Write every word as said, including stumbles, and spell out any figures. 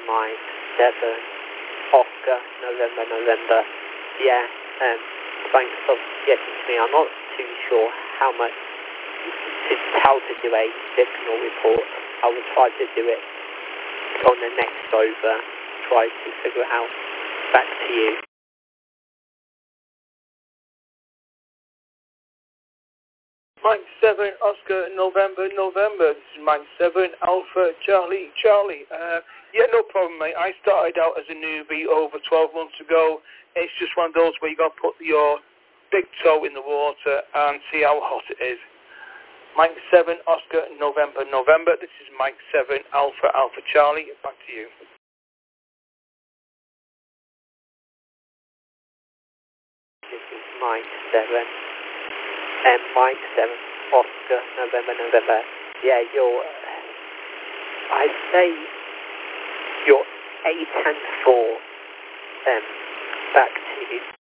Mike seven, Oscar, November, November. Yeah, um, thanks for getting to me. I'm not too sure how much, to, how to do a signal report. I will try to do it on the next over, try to figure it out. Back to you. Mike seven, Oscar, November, November. This is Mike seven, Alpha, Charlie, Charlie. Uh, yeah, no problem, mate. I started out as a newbie over twelve months ago. It's just one of those where you got to put your big toe in the water and see how hot it is. Mike seven, Oscar, November, November. This is Mike seven, Alpha, Alpha, Charlie. Back to you. This is Mike seven. And Mike seven, Oscar, November, November. Yeah, you're, uh, I'd say you're eight and four. Um, back to you.